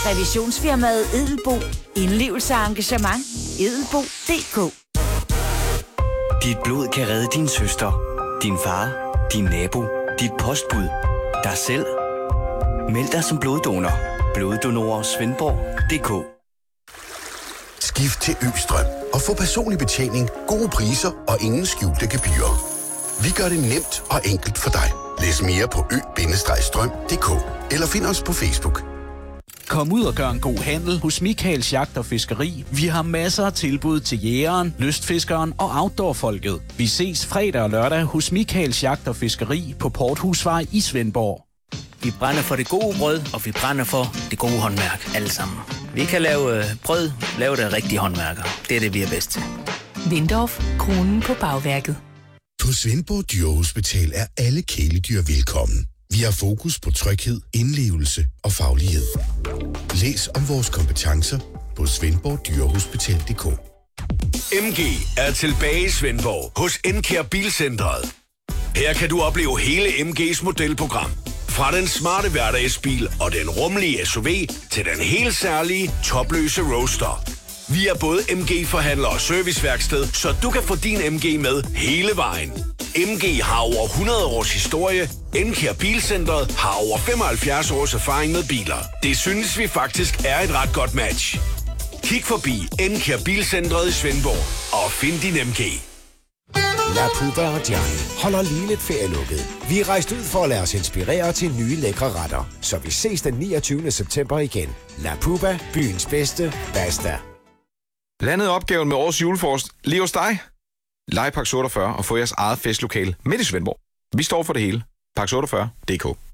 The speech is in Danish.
Revisionsfirmaet Edelbo. Indlevelse og engagement. Edelbo.dk. Dit blod kan redde din søster, din far, din nabo, dit postbud, dig selv. Meld dig som bloddonor. Bloddonorer Svendborg.dk. Skift til Østrøm og få personlig betjening, gode priser og ingen skjulte gebyrer. Vi gør det nemt og enkelt for dig. Læs mere på ø-strøm.dk eller find os på Facebook. Kom ud og gør en god handel hos Michaels Jagt og Fiskeri. Vi har masser af tilbud til jægeren, lystfiskeren og outdoorfolket. Vi ses fredag og lørdag hos Michaels Jagt og Fiskeri på Porthusvej i Svendborg. Vi brænder for det gode brød, og vi brænder for det gode håndværk alle sammen. Vi kan lave brød, lave det rigtige håndværker. Det er det, vi er bedst til. Windorf, kronen på bagværket. På Svendborg Dyrehospital er alle kæledyr velkommen. Vi har fokus på tryghed, indlevelse og faglighed. Læs om vores kompetencer på svendborgdyrehospital.dk. MG er tilbage i Svendborg hos Encare Bilcentret. Her kan du opleve hele MG's modelprogram. Fra den smarte hverdagsbil og den rummelige SUV til den helt særlige topløse Roadster. Vi er både MG-forhandler og serviceværksted, så du kan få din MG med hele vejen. MG har over 100 års historie. Encare Bilcentret har over 75 års erfaring med biler. Det synes vi faktisk er et ret godt match. Kig forbi Encare Bilcentret i Svendborg og find din MG. La Puba og Gianni holder lige lidt ferielukket. Vi er rejst ud for at lade os inspirere til nye lækre retter. Så vi ses den 29. september igen. La Puba, byens bedste, basta. Landet opgaven med årets julefrokost lige hos dig. Leje Pax 48 og få jeres eget festlokale midt i Svendborg. Vi står for det hele. Pax 48.dk.